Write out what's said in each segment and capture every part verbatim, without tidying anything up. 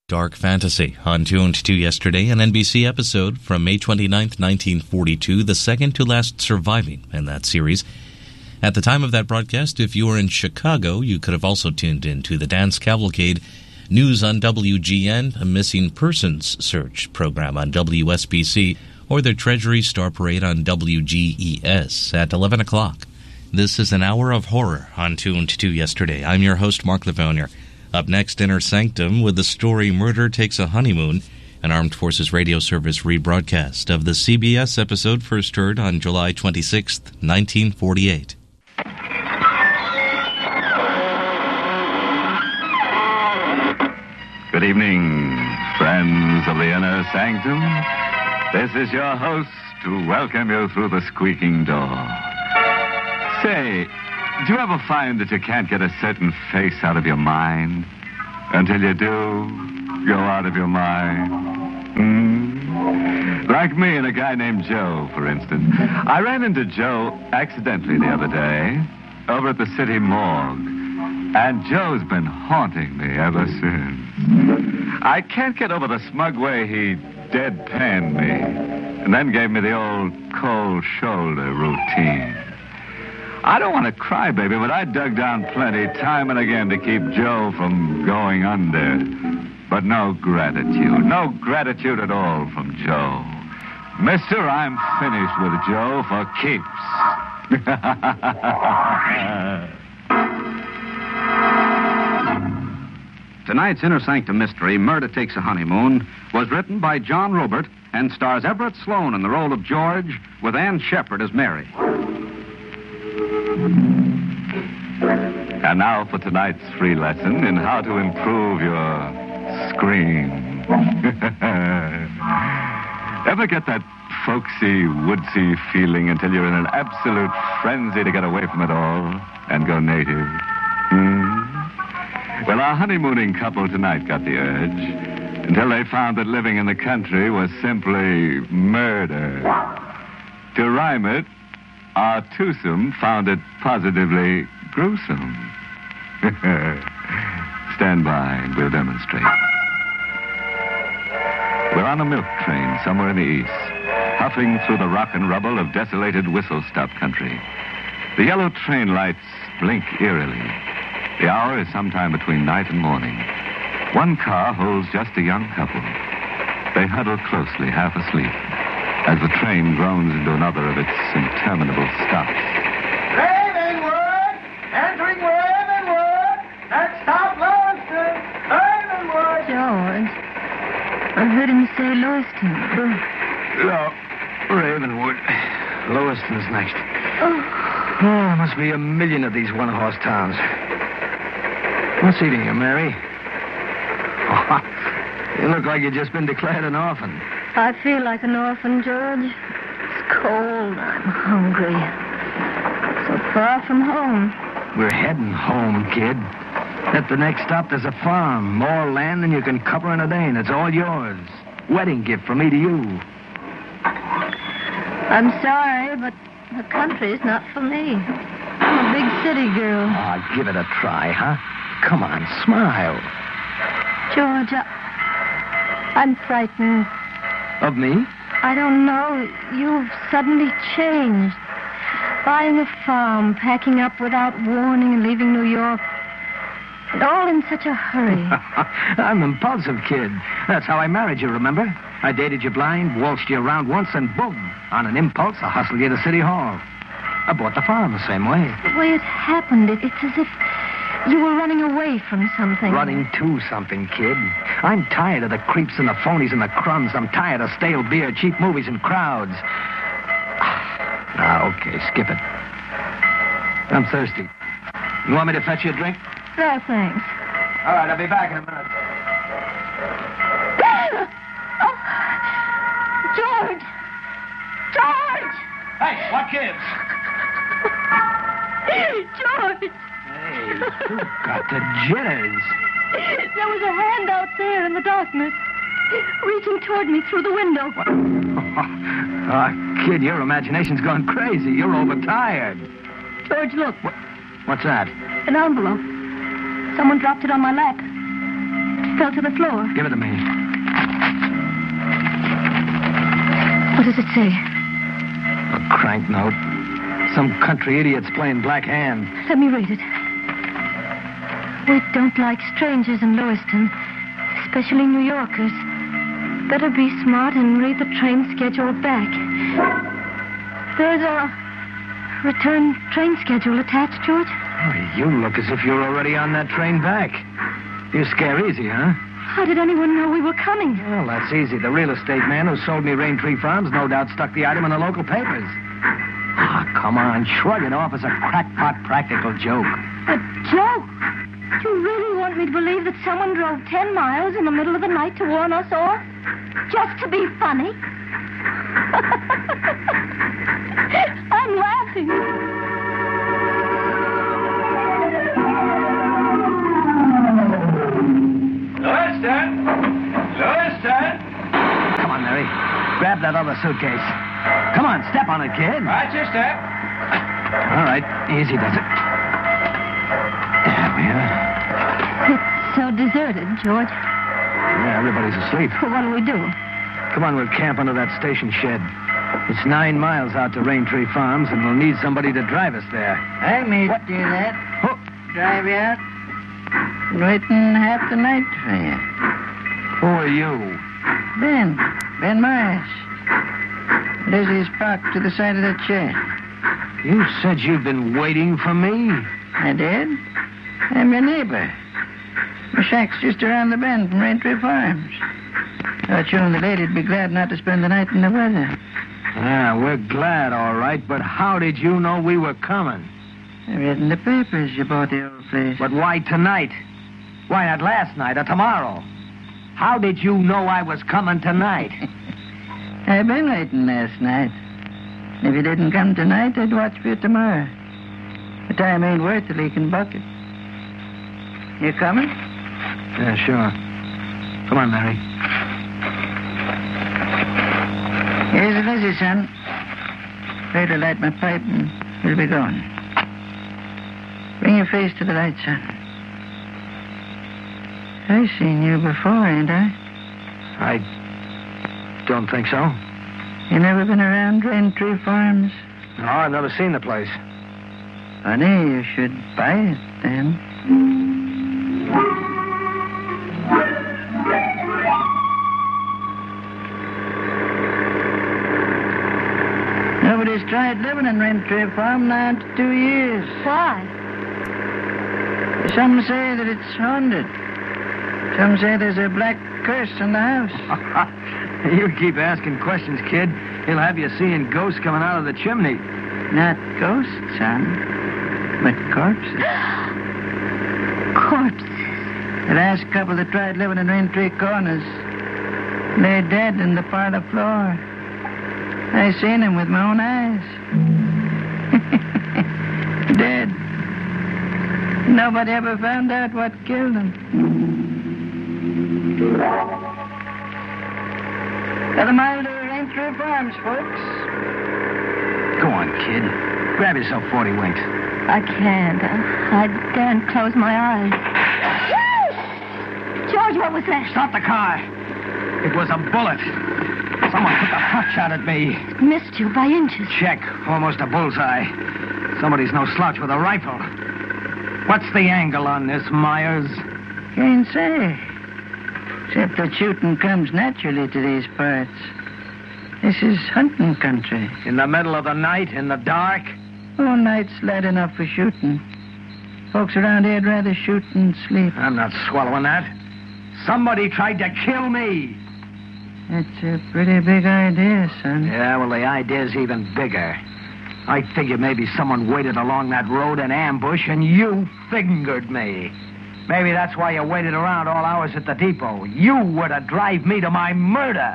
Dark Fantasy on Tuned to Yesterday, an N B C episode from May twenty-ninth, nineteen forty-two, the second to last surviving in that series. At the time of that broadcast, if you were in Chicago, you could have also tuned in to the Dance Cavalcade, news on W G N, a missing persons search program on W S B C, or the Treasury Star Parade on W G E S at eleven o'clock. This is an hour of horror on Tuned to Yesterday. I'm your host, Mark Lavonia. Up next, Inner Sanctum with the story Murder Takes a Honeymoon, an Armed Forces Radio Service rebroadcast of the C B S episode first heard on July twenty-sixth, nineteen forty-eight. Good evening, friends of the Inner Sanctum. This is your host to welcome you through the squeaking door. Say, do you ever find that you can't get a certain face out of your mind until you do go out of your mind? Hmm? Like me and a guy named Joe, for instance. I ran into Joe accidentally the other day over at the city morgue, and Joe's been haunting me ever since. I can't get over the smug way he deadpanned me and then gave me the old cold shoulder routine. I don't want to cry, baby, but I dug down plenty time and again to keep Joe from going under. But no gratitude, no gratitude at all from Joe. Mister, I'm finished with Joe for keeps. Tonight's Inner Sanctum mystery, Murder Takes a Honeymoon, was written by John Robert and stars Everett Sloane in the role of George, with Ann Shepard as Mary. And now for tonight's free lesson in how to improve your scream. Ever get that folksy, woodsy feeling until you're in an absolute frenzy to get away from it all and go native? Hmm? Well, our honeymooning couple tonight got the urge until they found that living in the country was simply murder. To rhyme it, our twosome found it positively gruesome. Stand by and we'll demonstrate. We're on a milk train somewhere in the east, huffing through the rock and rubble of desolated whistle-stop country. The yellow train lights blink eerily. The hour is sometime between night and morning. One car holds just a young couple. They huddle closely, half asleep, as the train groans into another of its interminable stops. Ravenwood! Entering Ravenwood! Next stop, Lewiston! Ravenwood! George, I heard him say Lewiston. No, Ravenwood. Lewiston's next. Oh. Oh, there must be a million of these one-horse towns. What's eating you, Mary? Oh, you look like you've just been declared an orphan. I feel like an orphan, George. It's cold. I'm hungry. So far from home. We're heading home, kid. At the next stop, there's a farm. More land than you can cover in a day, and it's all yours. Wedding gift from me to you. I'm sorry, but the country's not for me. I'm a big city girl. Oh, give it a try, huh? Come on, smile. George, I... I'm frightened. Of me? I don't know. You've suddenly changed. Buying a farm, packing up without warning and leaving New York. And all in such a hurry. I'm an impulsive kid. That's how I married you, remember? I dated you blind, waltzed you around once, and boom, on an impulse, I hustled you to City Hall. I bought the farm the same way. The way it happened, it, it's as if you were running away from something. Running to something, kid. I'm tired of the creeps and the phonies and the crumbs. I'm tired of stale beer, cheap movies, and crowds. Ah, okay, skip it. I'm thirsty. You want me to fetch you a drink? No, thanks. All right, I'll be back in a minute. Oh, George! George! Hey, what kids? George! Hey, you got the jitters. There was a hand out there in the darkness, reaching toward me through the window. What? Oh, kid, your imagination's gone crazy. You're overtired. George, look. What? What's that? An envelope. Someone dropped it on my lap. fell to the floor. Give it to me. What does it say? A crank note. Some country idiot's playing Black Hand. Let me read it. We don't like strangers in Lewiston, especially New Yorkers. Better be smart and read the train schedule back. There's a return train schedule attached, George. Oh, you look as if you're already on that train back. You scare easy, huh? How did anyone know we were coming? Well, that's easy. The real estate man who sold me Rain Tree Farms no doubt stuck the item in the local papers. Ah, come on. Shrug it off as a crackpot practical joke. A joke? You really want me to believe that someone drove ten miles in the middle of the night to warn us off? Just to be funny? I'm laughing. Lewiston! Lewiston! Come on, Mary. Grab that other suitcase. Come on, step on it, kid. Watch your step. All right, easy does it. There we are. It's so deserted, George. Yeah, everybody's asleep. Well, what do we do? Come on, we'll camp under that station shed. It's nine miles out to Rain Tree Farms, and we'll need somebody to drive us there. I may do that. Oh, Drive you out. Waiting half the night for you. who are you? Ben. Ben Myers. Lizzie's parked to the side of that shed. You said you've been waiting for me? I did. I'm your neighbor. My shack's just around the bend from Rain Tree Farms. Thought you and the lady'd be glad not to spend the night in the weather. Yeah, we're glad, all right, but how did you know we were coming? I read in the papers you bought the old place. But why tonight? Why not last night or tomorrow? How did you know I was coming tonight? I've been waiting last night. If you didn't come tonight, I'd watch for you tomorrow. The time ain't worth a leaking bucket. You coming? Yeah, sure. Come on, Mary. Here's a Lizzie, son. Try to light my pipe and we'll be going. Bring your face to the light, son. I've seen you before, ain't I? I don't think so. You never been around Rain Tree Farms? No, I've never seen the place. Funny, you should buy it then. Nobody's tried living in Rain Tree Farm now to two years. Why? Some say that it's haunted. Some say there's a black curse in the house. You keep asking questions, kid. He'll have you seeing ghosts coming out of the chimney. Not ghosts, son, but corpses. Corpses. The last couple that tried living in Rain Tree Corners lay dead in the parlor floor. I seen him with my own eyes. Dead. Nobody ever found out what killed him. Got a mile to Rain Tree Farms, folks. Go on, kid. Grab yourself forty winks. I can't. I daren't close my eyes. George, what was that? Stop the car. It was a bullet. Someone took a pot shot at me. Missed you by inches. Check. Almost a bullseye. Somebody's no slouch with a rifle. What's the angle on this, Myers? Can't say. Except that shooting comes naturally to these parts. This is hunting country. In the middle of the night, in the dark? Oh, night's light enough for shooting. Folks around here'd rather shoot than sleep. I'm not swallowing that. Somebody tried to kill me. That's a pretty big idea, son. Yeah, well, the idea's even bigger. I figured maybe someone waited along that road in ambush and you fingered me. Maybe that's why you waited around all hours at the depot. You were to drive me to my murder.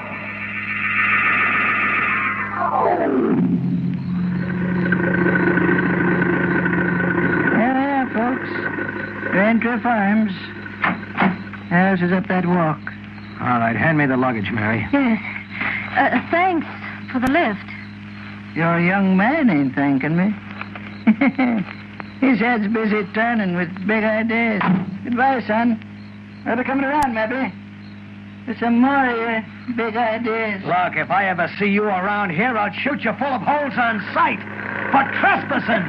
There they are, folks. Rain Tree Farms. House is up that walk. All right, hand me the luggage, Mary. Yes. Uh, thanks for the lift. Your young man ain't thanking me. His head's busy turning with big ideas. Goodbye, son. Well, they're coming around, maybe. With some more uh, big ideas. Look, if I ever see you around here, I'll shoot you full of holes on sight for trespassing.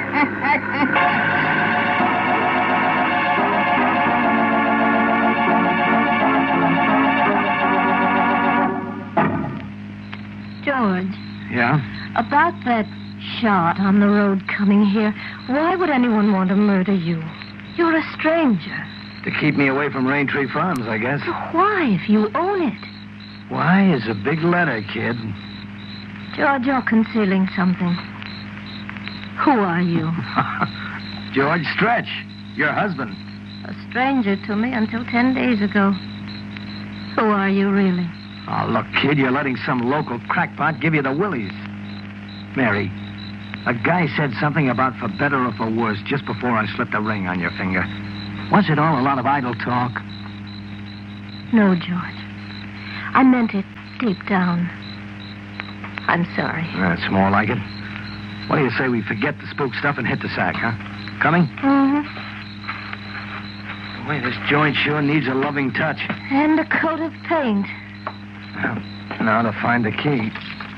George, Yeah? about that shot on the road coming here, why would anyone want to murder you? You're a stranger. To keep me away from Rain Tree Farms, I guess. Why, if you own it? Why is a big letter, kid. George, you're concealing something. Who are you? George Stretch, your husband. A stranger to me until ten days ago. Who are you, really? Oh, look, kid, you're letting some local crackpot give you the willies. Mary, a guy said something about for better or for worse just before I slipped a ring on your finger. Was it all a lot of idle talk? No, George. I meant it deep down. I'm sorry. That's more like it. What do you say we forget the spook stuff and hit the sack, huh? Coming? Mm-hmm. Boy, this joint sure needs a loving touch. And a coat of paint. Well, now to find the key.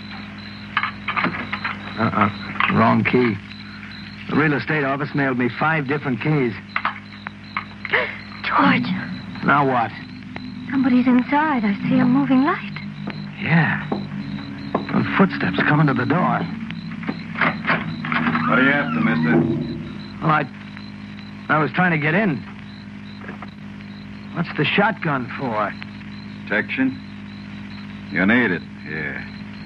Uh-uh. Wrong key. The real estate office mailed me five different keys. George. Now what? Somebody's inside. I see a moving light. Yeah. Some footsteps coming to the door. What are you after, mister? Well, I... I was trying to get in. What's the shotgun for? Protection? You need it, yeah.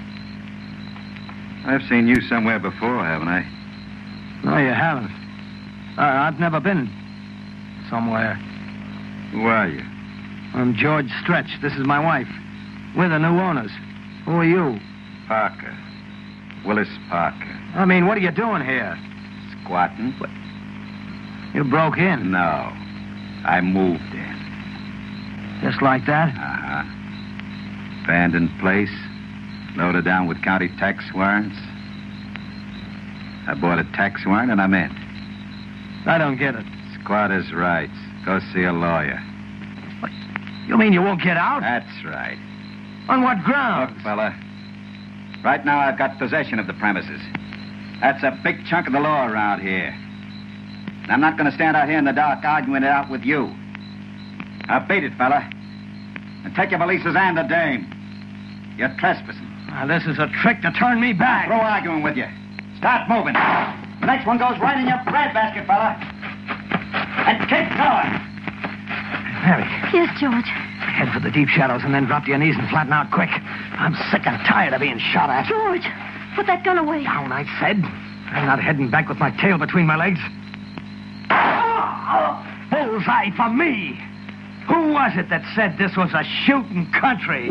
I've seen you somewhere before, haven't I? No, you haven't. Uh, I've never been somewhere. Who are you? I'm George Stretch. This is my wife. We're the new owners. Who are you? Parker. Willis Parker. I mean, what are you doing here? Squatting? You broke in. No. I moved in. Just like that? Uh-huh. Abandoned place. Loaded down with county tax warrants. I bought a tax warrant and I'm in. I don't get it. Squatter's rights. Go see a lawyer. What? You mean you won't get out? That's right. On what grounds? Look, fella. Right now I've got possession of the premises. That's a big chunk of the law around here. And I'm not going to stand out here in the dark arguing it out with you. Now beat it, fella. And take your valises and the dame. You're trespassing. Now, this is a trick to turn me back. Throw arguing with you. Start moving. The next one goes right in your breadbasket, fella. And keep going. Mary, Yes, George. head for the deep shadows and then drop to your knees and flatten out quick. I'm sick and tired of being shot at. George, put that gun away. Down, I said. I'm not heading back with my tail between my legs. Bullseye for me. Who was it that said this was a shooting country?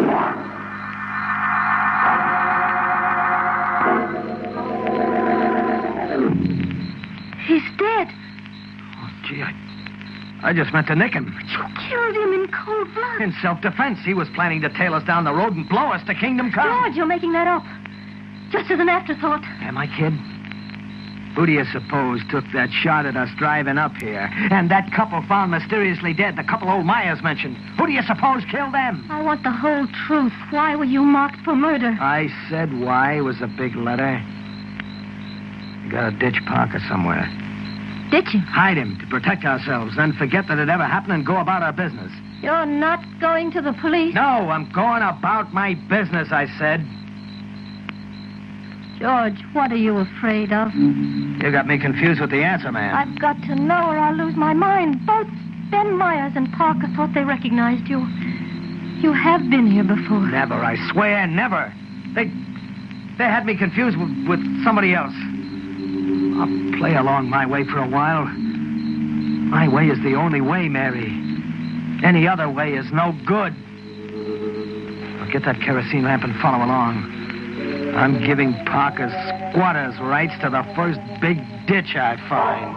He's dead. Oh, gee, I, I just meant to nick him. You killed him in cold blood. In self-defense, he was planning to tail us down the road and blow us to Kingdom Come. George, you're making that up. Just as an afterthought. Am I, kid? Who do you suppose took that shot at us driving up here? And that couple found mysteriously dead, the couple old Myers mentioned. Who do you suppose killed them? I want the whole truth. Why were you marked for murder? I said why was a big letter. You gotta ditch Parker somewhere. Ditch him? Hide him to protect ourselves, then forget that it ever happened and go about our business. You're not going to the police? No, I'm going about my business, I said. George, what are you afraid of? You got me confused with the answer, man. I've got to know or I'll lose my mind. Both Ben Myers and Parker thought they recognized you. You have been here before. Never, I swear, never. They they had me confused with, with somebody else. I'll play along my way for a while. My way is the only way, Mary. Any other way is no good. I'll get that kerosene lamp and follow along. I'm giving Parker's squatters' rights to the first big ditch I find.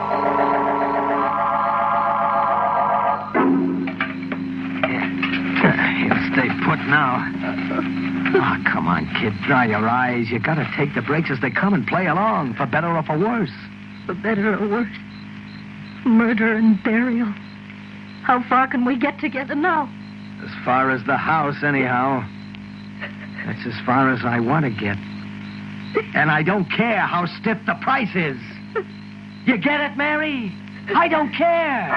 He'll stay put now. Oh, come on, kid. Dry your eyes. You gotta take the breaks as they come and play along, for better or for worse. For better or worse. Murder and burial. How far can we get together now? As far as the house, anyhow. That's as far as I want to get. And I don't care how stiff the price is. You get it, Mary? I don't care.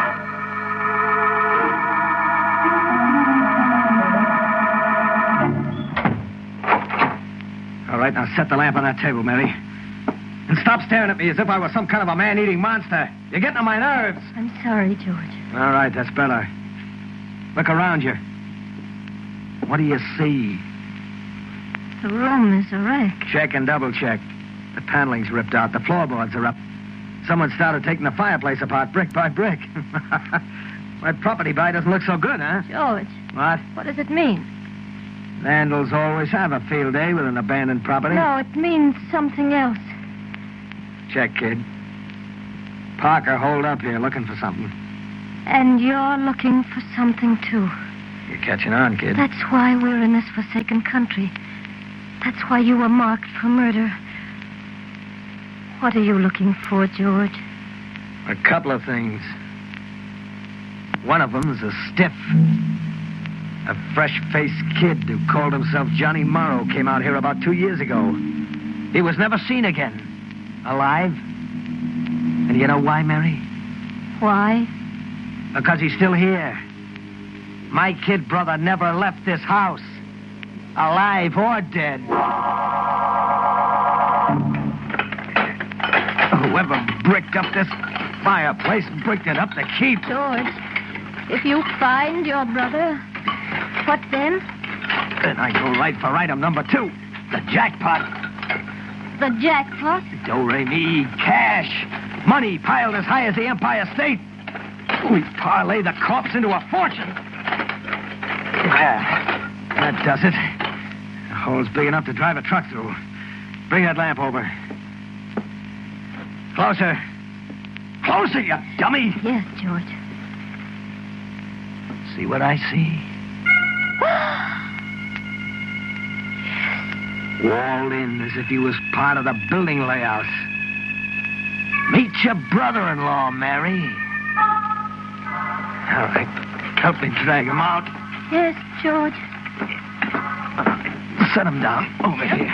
All right, now set the lamp on that table, Mary. And stop staring at me as if I was some kind of a man-eating monster. You're getting on my nerves. I'm sorry, George. All right, that's better. Look around you. What do you see? The room is a wreck. Check and double check. The paneling's ripped out. The floorboards are up. Someone started taking the fireplace apart brick by brick. My property buy doesn't look so good, huh? George. What? What does it mean? Vandals always have a field day with an abandoned property. No, it means something else. Check, kid. Parker holed up here looking for something. And you're looking for something, too. You're catching on, kid. That's why we're in this forsaken country. That's why you were marked for murder. What are you looking for, George? A couple of things. One of them's a stiff. A fresh-faced kid who called himself Johnny Morrow came out here about two years ago. He was never seen again. Alive. And you know why, Mary? Why? Because he's still here. My kid brother never left this house. Alive or dead. Whoever bricked up this fireplace bricked it up to keep. George, if you find your brother, what then? Then I go right for item number two, the jackpot. The jackpot? Do-re-mi, cash. Money piled as high as the Empire State. We parlay the corpse into a fortune. Yeah, that does it. The hole's big enough to drive a truck through. Bring that lamp over. Closer. Closer, you dummy. Yes, George. See what I see? Walled in as if he was part of the building layout. Meet your brother-in-law, Mary. All right. Help me drag him out. Yes, George. Set him down over here.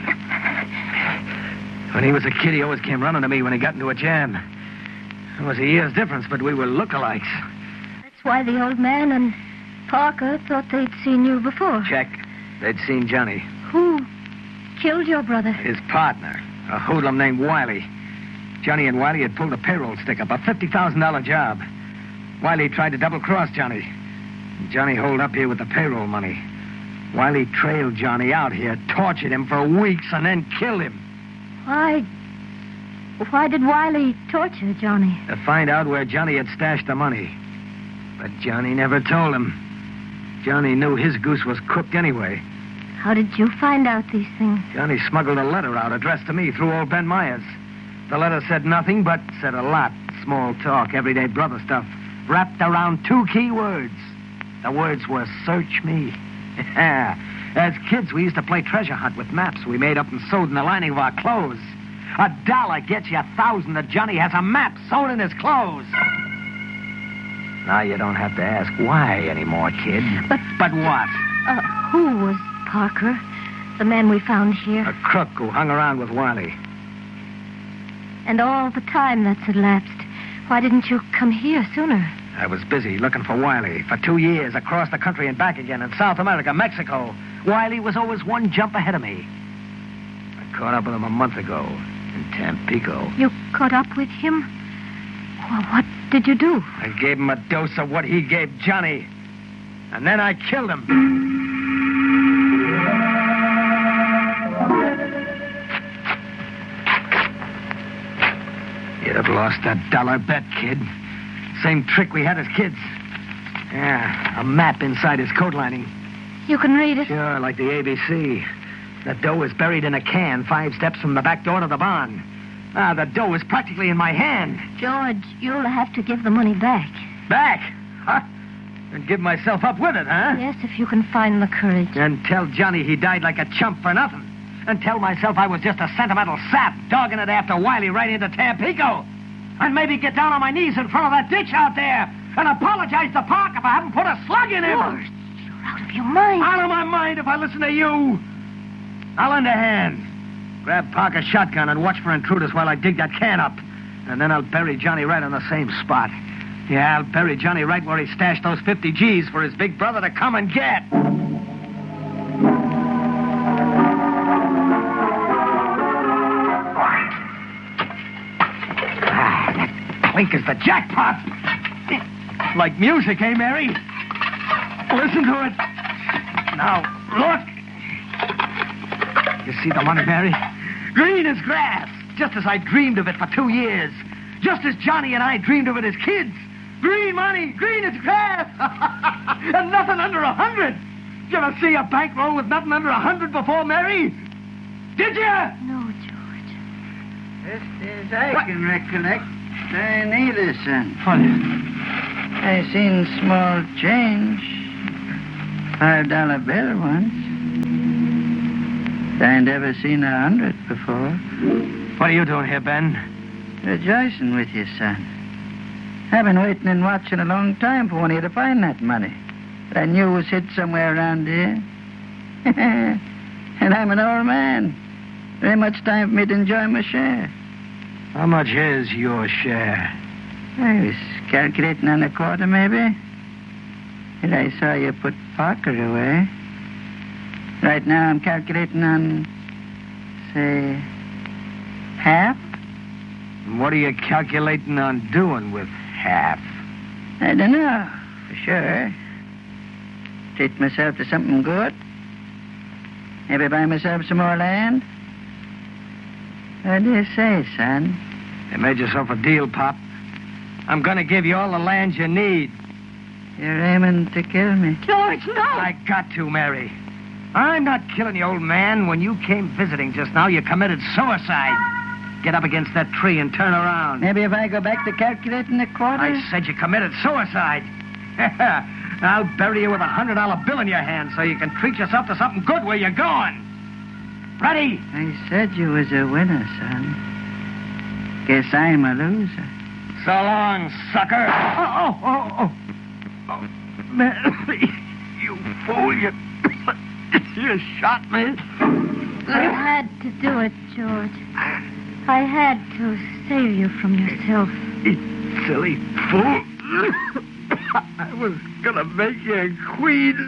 When he was a kid, he always came running to me when he got into a jam. There was a year's difference, but we were lookalikes. That's why the old man and Parker thought they'd seen you before. Check. They'd seen Johnny. Who killed your brother? His partner, a hoodlum named Wiley. Johnny and Wiley had pulled a payroll stick-up, a fifty thousand dollars job. Wiley tried to double-cross Johnny. Johnny holed up here with the payroll money. Wiley trailed Johnny out here, tortured him for weeks, and then killed him. Why... Why did Wiley torture Johnny? To find out where Johnny had stashed the money. But Johnny never told him. Johnny knew his goose was cooked anyway. How did you find out these things? Johnny smuggled a letter out addressed to me through old Ben Myers. The letter said nothing, but said a lot. Small talk, everyday brother stuff, wrapped around two key words. The words were, search me. As kids, we used to play treasure hunt with maps we made up and sewed in the lining of our clothes. A dollar gets you a thousand that Johnny has a map sewn in his clothes. Now you don't have to ask why anymore, kid. But... But what? Uh, who was Parker, the man we found here? A crook who hung around with Wiley. And all the time that's elapsed, why didn't you come here sooner? I was busy looking for Wiley for two years across the country and back again in South America, Mexico. Wiley was always one jump ahead of me. I caught up with him a month ago in Tampico. You caught up with him? Well, what did you do? I gave him a dose of what he gave Johnny. And then I killed him. You'd have lost that dollar bet, kid. Same trick we had as kids. Yeah, a map inside his coat lining. You can read it? Sure, like the A B C. The dough is buried in a can five steps from the back door to the barn. Ah, the dough is practically in my hand. George, you'll have to give the money back. Back? Huh? And give myself up with it, huh? Yes, if you can find the courage. And tell Johnny he died like a chump for nothing. And tell myself I was just a sentimental sap dogging it after Wiley right into Tampico. And maybe get down on my knees in front of that ditch out there and apologize to Park if I haven't put a slug in him. George, you're out of your mind. Out of my mind if I listen to you. I'll lend a hand. Grab Parker's shotgun and watch for intruders while I dig that can up. And then I'll bury Johnny right on the same spot. Yeah, I'll bury Johnny right where he stashed those fifty G's for his big brother to come and get. Ah, that clink is the jackpot. Like music, eh, Mary? Listen to it. Now, look. You see the money, Mary? Green as grass, just as I dreamed of it for two years. Just as Johnny and I dreamed of it as kids. Green money, green as grass. And nothing under a hundred. Did you ever see a bankroll with nothing under a hundred before, Mary? Did you? No, George. Just as I what? can recollect, I neither, son. What? I seen small change. Five dollar bill once. I ain't ever seen a hundred before. What are you doing here, Ben? Rejoicing with you, son. I've been waiting and watching a long time for one of you to find that money. But I knew it was hid somewhere around here. And I'm an old man. There ain't much time for me to enjoy my share. How much is your share? I was calculating on a quarter, maybe. And I saw you put Parker away. Right now I'm calculating on, say, half. And what are you calculating on doing with half? I don't know, for sure. Treat myself to something good. Maybe buy myself some more land. What do you say, son? You made yourself a deal, Pop. I'm going to give you all the land you need. You're aiming to kill me. George, no! I got to, Mary. I'm not killing you, old man. When you came visiting just now, you committed suicide. Get up against that tree and turn around. Maybe if I go back to calculating the quarters? I said you committed suicide. I'll bury you with a hundred dollar bill in your hand so you can treat yourself to something good where you're going. Ready? I said you was a winner, son. Guess I'm a loser. So long, sucker. Oh, oh, oh, oh. oh. Mary, you fool, you... You shot me. I had to do it, George. I had to save you from yourself. You silly fool. I was gonna make you a queen.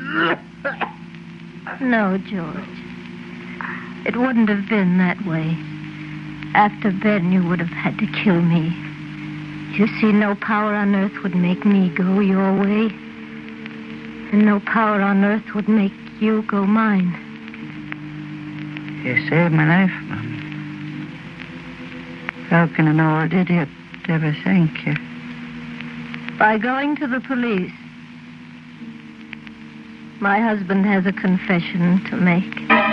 No, George. It wouldn't have been that way. After Ben, you would have had to kill me. You see, no power on earth would make me go your way. And no power on earth would make you go mine. You saved my life, Mom. How can an old idiot ever thank you? By going to the police. My husband has a confession to make.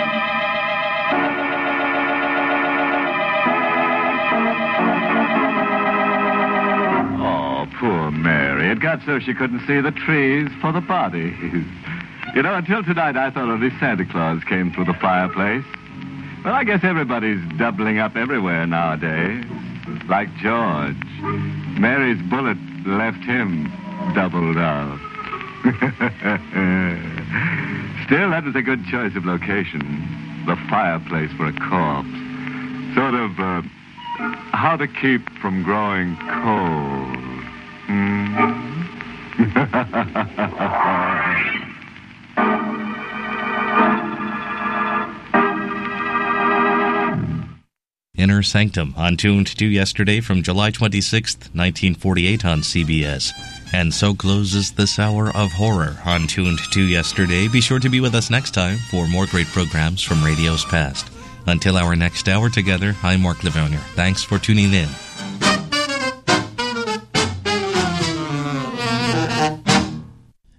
Oh, poor Mary. It got so she couldn't see the trees for the bodies. You know, until tonight, I thought only Santa Claus came through the fireplace. Well, I guess everybody's doubling up everywhere nowadays. Like George. Mary's bullet left him doubled up. Still, that was a good choice of location. The fireplace for a corpse. Sort of, uh, how to keep from growing cold. Mm? Inner Sanctum, on Tuned to Yesterday from July twenty-sixth, nineteen forty-eight on C B S. And so closes this hour of horror on Tuned to Yesterday. Be sure to be with us next time for more great programs from radio's past. Until our next hour together, I'm Mark Livonia. Thanks for tuning in.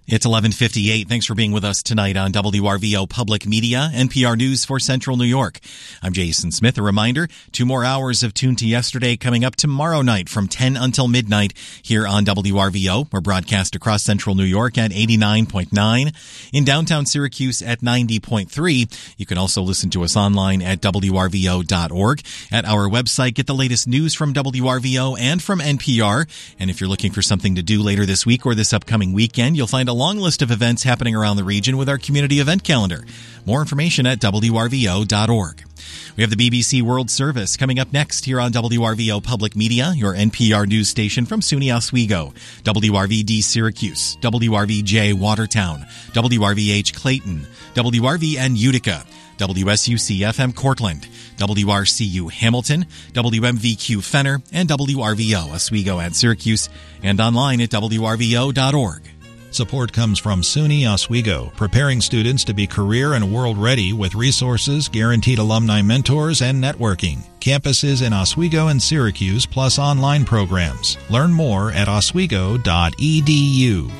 It's eleven fifty-eight. Thanks for being with us tonight on W R V O Public Media, N P R News for Central New York. I'm Jason Smith. A reminder, two more hours of Tune to Yesterday coming up tomorrow night from ten until midnight here on W R V O. We're broadcast across Central New York at eighty-nine point nine, in downtown Syracuse at ninety point three. You can also listen to us online at W R V O dot org. At our website, get the latest news from W R V O and from N P R. And if you're looking for something to do later this week or this upcoming weekend, you'll find a long list of events happening around the region with our community event calendar. More information at W R V O dot org. We have the B B C World Service coming up next here on W R V O Public Media, your N P R news station from SUNY Oswego, W R V D Syracuse, W R V J Watertown, W R V H Clayton, W R V N Utica, W S U C F M Cortland, W R C U Hamilton, W M V Q Fenner, and W R V O Oswego and Syracuse, and online at W R V O dot org. Support comes from SUNY Oswego, preparing students to be career and world-ready with resources, guaranteed alumni mentors, and networking. Campuses in Oswego and Syracuse, plus online programs. Learn more at oswego dot e d u.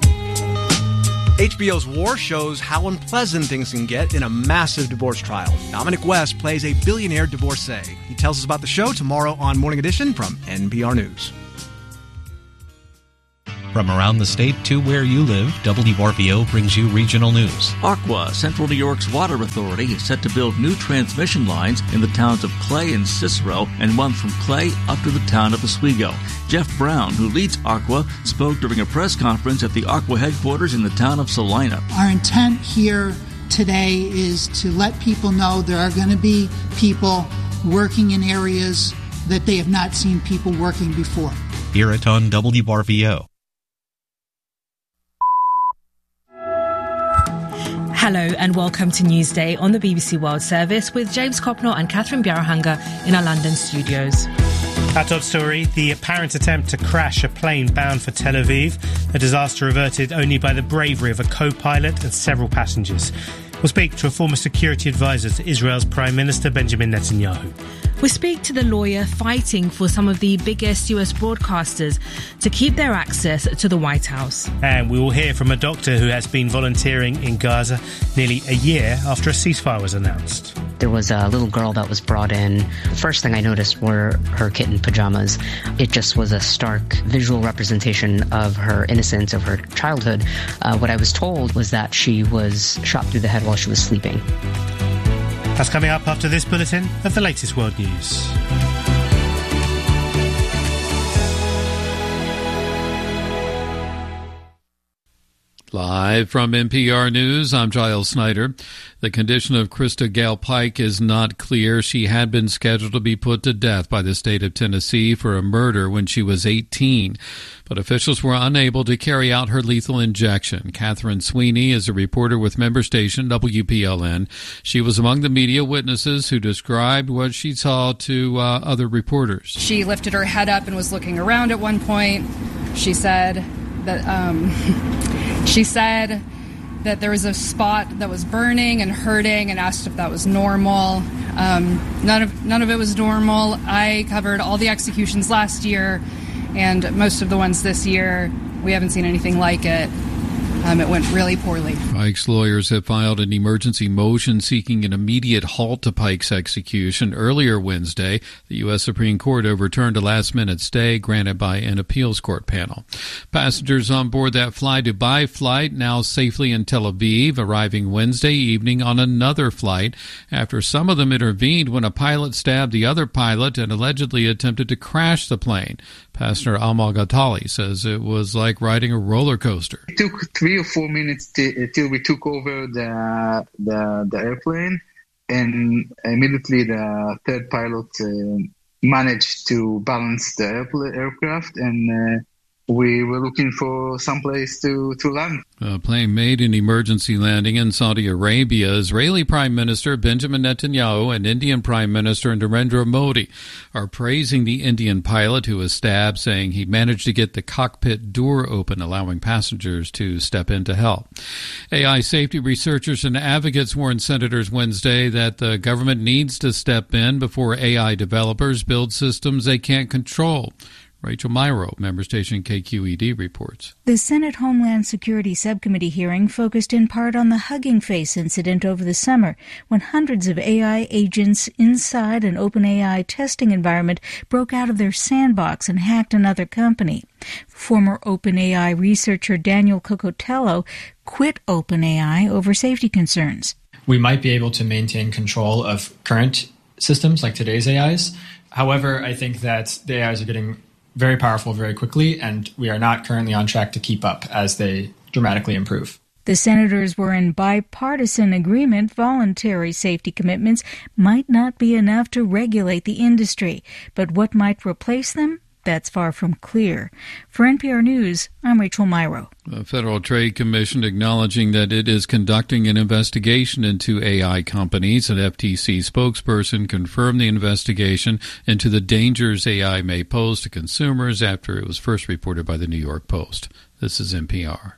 H B O's War shows how unpleasant things can get in a massive divorce trial. Dominic West plays a billionaire divorcee. He tells us about the show tomorrow on Morning Edition from N P R News. From around the state to where you live, W R V O brings you regional news. Aqua, Central New York's water authority, is set to build new transmission lines in the towns of Clay and Cicero, and one from Clay up to the town of Oswego. Jeff Brown, who leads Aqua, spoke during a press conference at the Aqua headquarters in the town of Salina. Our intent here today is to let people know there are going to be people working in areas that they have not seen people working before. Hear it on W R V O. Hello and welcome to Newsday on the B B C World Service with James Copnor and Catherine Bjarahanga in our London studios. Our top story, the apparent attempt to crash a plane bound for Tel Aviv, a disaster averted only by the bravery of a co-pilot and several passengers. We'll speak to a former security advisor to Israel's Prime Minister Benjamin Netanyahu. We speak to the lawyer fighting for some of the biggest U S broadcasters to keep their access to the White House. And we will hear from a doctor who has been volunteering in Gaza nearly a year after a ceasefire was announced. There was a little girl that was brought in. The first thing I noticed were her kitten pajamas. It just was a stark visual representation of her innocence, of her childhood. Uh, what I was told was that she was shot through the head while she was sleeping. That's coming up after this bulletin of the latest world news. Live from N P R News, I'm Giles Snyder. The condition of Krista Gale Pike is not clear. She had been scheduled to be put to death by the state of Tennessee for a murder when she was eighteen, but officials were unable to carry out her lethal injection. Catherine Sweeney is a reporter with member station W P L N. She was among the media witnesses who described what she saw to uh, other reporters. She lifted her head up and was looking around at one point. She said that um, she said that there was a spot that was burning and hurting, and asked if that was normal. Um, none of none of it was normal. I covered all the executions last year, and most of the ones this year. We haven't seen anything like it. Um, it went really poorly. Pike's lawyers have filed an emergency motion seeking an immediate halt to Pike's execution. Earlier Wednesday, the U S Supreme Court overturned a last-minute stay granted by an appeals court panel. Passengers on board that Fly Dubai flight now safely in Tel Aviv, arriving Wednesday evening on another flight after some of them intervened when a pilot stabbed the other pilot and allegedly attempted to crash the plane. Pastor Amal Gatali says it was like riding a roller coaster. It took three or four minutes t- till we took over the, the the airplane, and immediately the third pilot uh, managed to balance the airpl- aircraft, and uh, we were looking for someplace to, to land. A plane made an emergency landing in Saudi Arabia. Israeli Prime Minister Benjamin Netanyahu and Indian Prime Minister Narendra Modi are praising the Indian pilot who was stabbed, saying he managed to get the cockpit door open, allowing passengers to step in to help. A I safety researchers and advocates warned senators Wednesday that the government needs to step in before A I developers build systems they can't control. Rachel Myro, member station K Q E D, reports. The Senate Homeland Security Subcommittee hearing focused in part on the Hugging Face incident over the summer, when hundreds of A I agents inside an OpenAI testing environment broke out of their sandbox and hacked another company. Former OpenAI researcher Daniel Cocotello quit OpenAI over safety concerns. We might be able to maintain control of current systems like today's A Is. However, I think that the A Is are getting very powerful very quickly, and we are not currently on track to keep up as they dramatically improve. The senators were in bipartisan agreement voluntary safety commitments might not be enough to regulate the industry, but what might replace them? That's far from clear. For N P R News, I'm Rachel Myro. The Federal Trade Commission acknowledging that it is conducting an investigation into A I companies. An F T C spokesperson confirmed the investigation into the dangers A I may pose to consumers after it was first reported by the New York Post. This is N P R.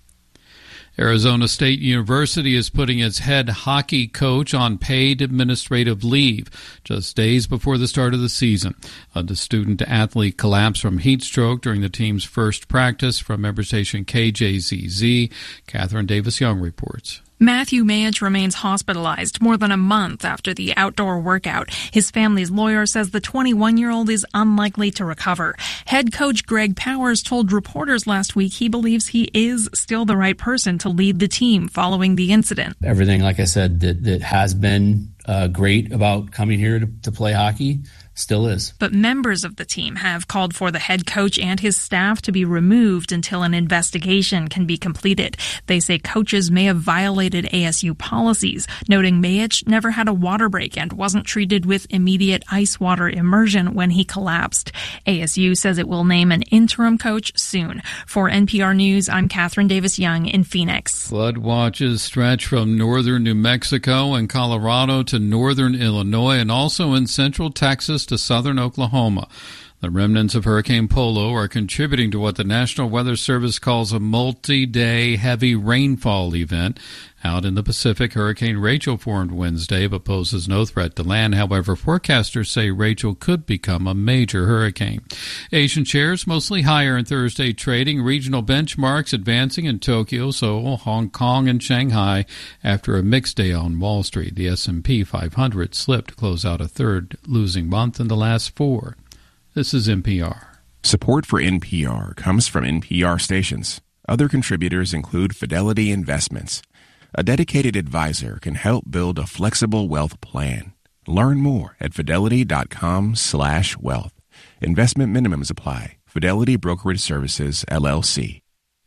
Arizona State University is putting its head hockey coach on paid administrative leave just days before the start of the season. A student-athlete collapsed from heat stroke during the team's first practice. From member station K J Z Z, Catherine Davis-Young reports. Matthew Mage remains hospitalized more than a month after the outdoor workout. His family's lawyer says the twenty-one-year-old is unlikely to recover. Head coach Greg Powers told reporters last week he believes he is still the right person to lead the team following the incident. Everything, like I said, that, that has been uh, great about coming here to, to play hockey still is. But members of the team have called for the head coach and his staff to be removed until an investigation can be completed. They say coaches may have violated A S U policies, noting Mayich never had a water break and wasn't treated with immediate ice water immersion when he collapsed. A S U says it will name an interim coach soon. For N P R News, I'm Catherine Davis-Young in Phoenix. Flood watches stretch from northern New Mexico and Colorado to northern Illinois and also in central Texas to southern Oklahoma. The remnants of Hurricane Polo are contributing to what the National Weather Service calls a multi-day heavy rainfall event. Out in the Pacific, Hurricane Rachel formed Wednesday but poses no threat to land. However, forecasters say Rachel could become a major hurricane. Asian shares mostly higher in Thursday trading. Regional benchmarks advancing in Tokyo, Seoul, Hong Kong, and Shanghai after a mixed day on Wall Street. The S and P five hundred slipped to close out a third losing month in the last four. This is N P R. Support for N P R comes from N P R stations. Other contributors include Fidelity Investments. A dedicated advisor can help build a flexible wealth plan. Learn more at fidelity.com slash wealth. Investment minimums apply. Fidelity Brokerage Services, L L C.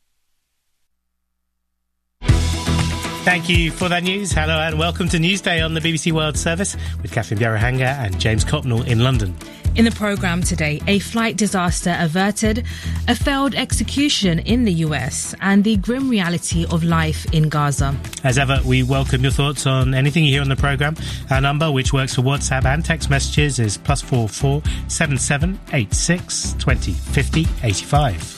Thank you for that news. Hello and welcome to Newsday on the B B C World Service with Catherine Bjarahanga and James Copnell in London. In the programme today, a flight disaster averted, a failed execution in the U S, and the grim reality of life in Gaza. As ever, we welcome your thoughts on anything you hear on the programme. Our number, which works for WhatsApp and text messages, is plus four four seven seven eight six twenty fifty eighty five.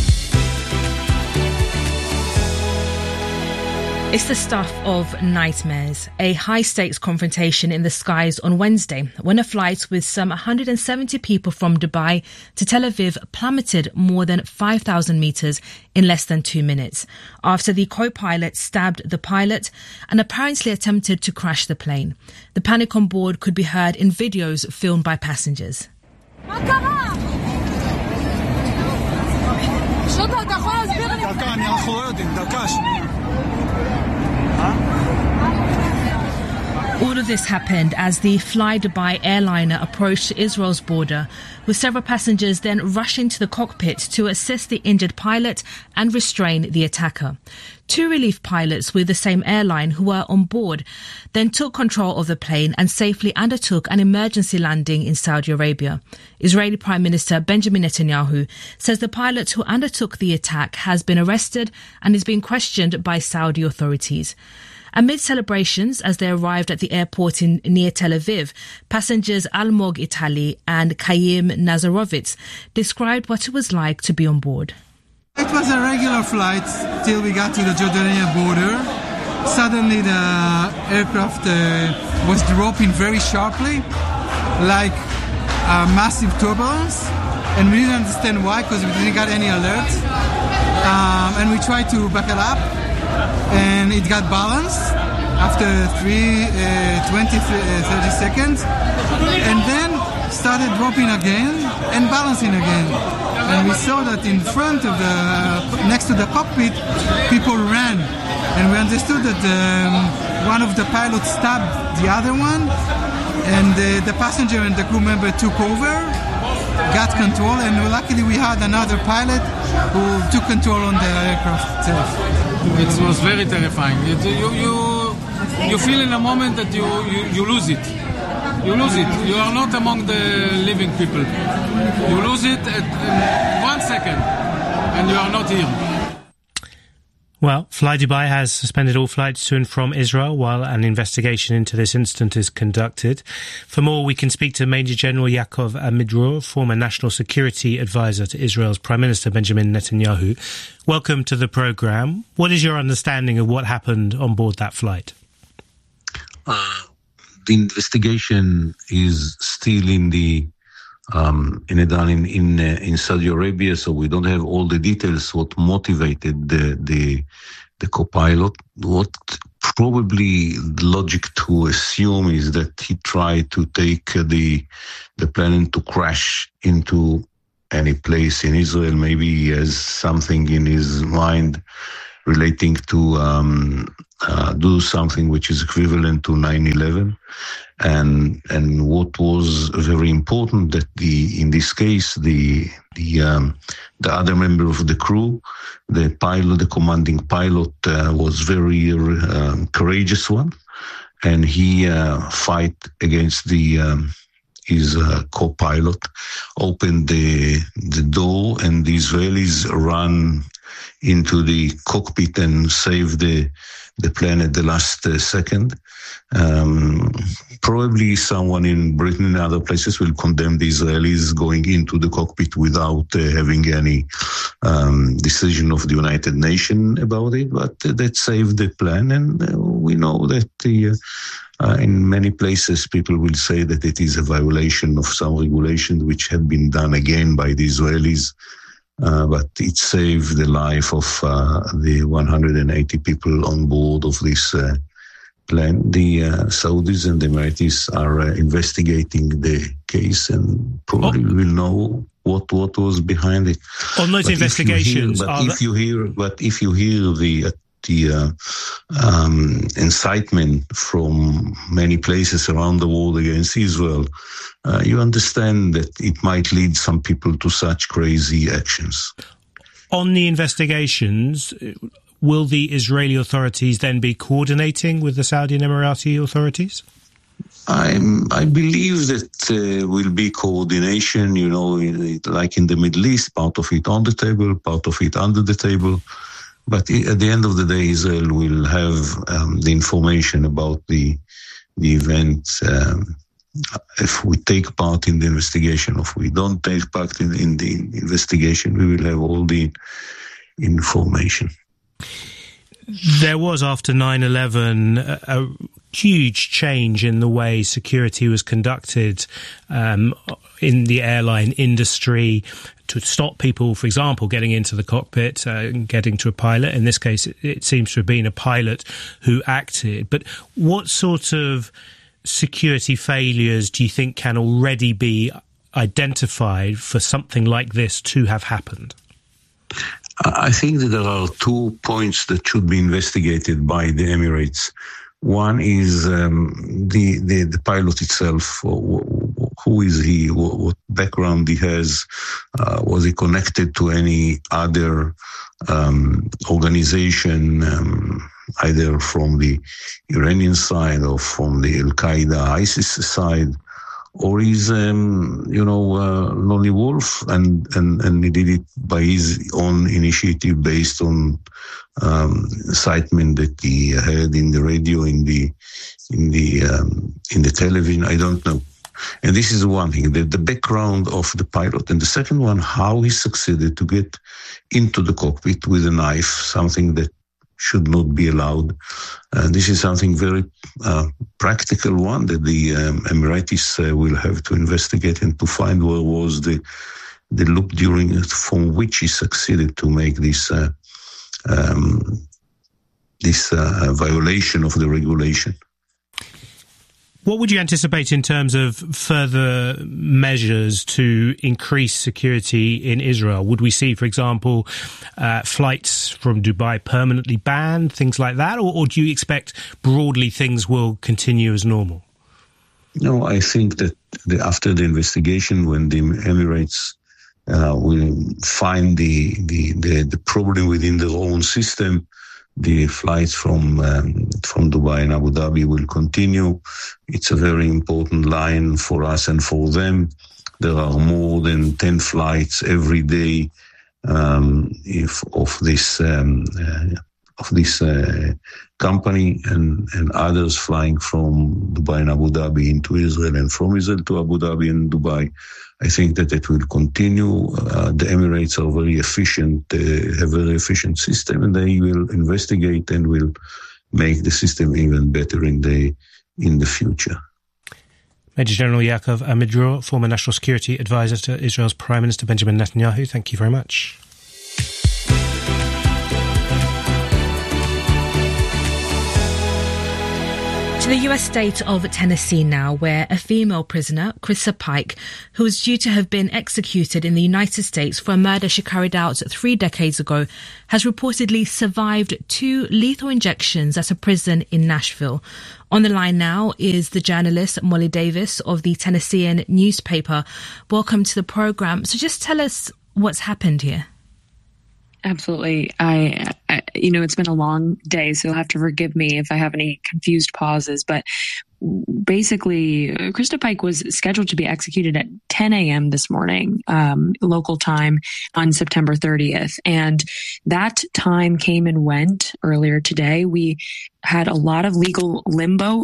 It's the stuff of nightmares. A high-stakes confrontation in the skies on Wednesday when a flight with some one hundred seventy people from Dubai to Tel Aviv plummeted more than five thousand metres in less than two minutes after the co-pilot stabbed the pilot and apparently attempted to crash the plane. The panic on board could be heard in videos filmed by passengers. All of this happened as the Fly Dubai airliner approached Israel's border, with several passengers then rushing to the cockpit to assist the injured pilot and restrain the attacker. Two relief pilots with the same airline who were on board then took control of the plane and safely undertook an emergency landing in Saudi Arabia. Israeli Prime Minister Benjamin Netanyahu says the pilot who undertook the attack has been arrested and is being questioned by Saudi authorities. Amid celebrations as they arrived at the airport in near Tel Aviv, passengers Almog Itali and Kayim Nazarovitz described what it was like to be on board. It was a regular flight till we got to the Jordanian border. Suddenly the aircraft uh, was dropping very sharply, like a massive turbulence. and we didn't understand why because we didn't get any alerts. Um, and we tried to back it up, and it got balanced after three, uh, twenty, thirty seconds, and then started dropping again and balancing again. And we saw that in front of the, next to the cockpit, people ran. And we understood that um, one of the pilots stabbed the other one, and uh, the passenger and the crew member took over, got control, and luckily we had another pilot who took control on the aircraft itself. It was very terrifying. It, you, you, you feel in a moment that you, you, you lose it. You lose it. You are not among the living people. You lose it at in one second, and you are not here. Well, FlyDubai has suspended all flights to and from Israel while an investigation into this incident is conducted. For more, we can speak to Major General Yaakov Amidror, former National Security Advisor to Israel's Prime Minister Benjamin Netanyahu. Welcome to the programme. What is your understanding of what happened on board that flight? Uh, the investigation is still in the Um, in in in, uh, in Saudi Arabia, so we don't have all the details. What motivated the the, the co-pilot? What probably logic to assume is that he tried to take uh, the the plane to crash into any place in Israel. Maybe he has something in his mind relating to um, uh, do something which is equivalent to nine eleven. And and what was very important that the in this case the the um, the other member of the crew, the pilot, the commanding pilot, uh, was very uh, courageous one, and he uh, fight against the um, his uh, co-pilot, opened the the door, and the Israelis ran into the cockpit and saved the the plane at the last uh, second. Um, probably someone in Britain and other places will condemn the Israelis going into the cockpit without uh, having any um, decision of the United Nations about it, but uh, that saved the plane, and uh, we know that the, uh, uh, in many places people will say that it is a violation of some regulations which had been done again by the Israelis. Uh, but it saved the life of uh, the one hundred eighty people on board of this uh, plane. The uh, Saudis and the Emiratis are uh, investigating the case, and probably oh. will know what what was behind it. On those but investigations, if hear, but if the... you hear, but if you hear the uh, the uh, um, incitement from many places around the world against Israel, uh, you understand that it might lead some people to such crazy actions. On the investigations, will the Israeli authorities then be coordinating with the Saudi and Emirati authorities? I'm, I believe that uh, will be coordination, you know, like in the Middle East, part of it on the table, part of it under the table. But at the end of the day, Israel will have um, the information about the the event. Um, if we take part in the investigation, or if we don't take part in, in the investigation, we will have all the information. There was, after nine eleven, a, a huge change in the way security was conducted um, in the airline industry to stop people, for example, getting into the cockpit uh, and getting to a pilot. In this case, it, it seems to have been a pilot who acted. But what sort of security failures do you think can already be identified for something like this to have happened? I think that there are two points that should be investigated by the Emirates. One is um, the, the the pilot itself. Who is he? What, what background he has? Uh, was he connected to any other um, organization, um, either from the Iranian side or from the Al Qaeda, ISIS side? Or he's, um, you know, uh, lonely wolf, and, and, and he did it by his own initiative based on um, incitement that he had in the radio, in the in the um, in the television. I don't know. And this is one thing: the, the background of the pilot, and the second one, how he succeeded to get into the cockpit with a knife, something that should not be allowed. Uh, this is something very uh, practical one that the um, Emiratis uh, will have to investigate and to find where was the the loop during from which he succeeded to make this uh, um, this uh, violation of the regulation. What would you anticipate in terms of further measures to increase security in Israel? Would we see, for example, uh, flights from Dubai permanently banned, things like that? Or, or do you expect broadly things will continue as normal? No, I think that the, after the investigation, when the Emirates uh, will find the, the, the, the problem within their own system, the flights from um, from Dubai and Abu Dhabi will continue. It's a very important line for us and for them. There are more than ten flights every day um, if of this um, uh, of this uh, company and, and others flying from Dubai and Abu Dhabi into Israel and from Israel to Abu Dhabi and Dubai. I think that it will continue. Uh, the Emirates are very efficient, uh, have a very efficient system, and they will investigate and will make the system even better in the in the future. Major General Yaakov Amidror, former National Security Advisor to Israel's Prime Minister Benjamin Netanyahu, thank you very much. To the U S state of Tennessee now, where a female prisoner, Krista Pike, who was due to have been executed in the United States for a murder she carried out three decades ago, has reportedly survived two lethal injections at a prison in Nashville. On the line now is the journalist Molly Davis of the Tennessean newspaper. Welcome to the program. So just tell us what's happened here. Absolutely. I, I, you know, it's been a long day, so you'll have to forgive me if I have any confused pauses. But basically, Krista Pike was scheduled to be executed at ten a.m. this morning, um, local time on September thirtieth. And that time came and went earlier today. We had a lot of legal limbo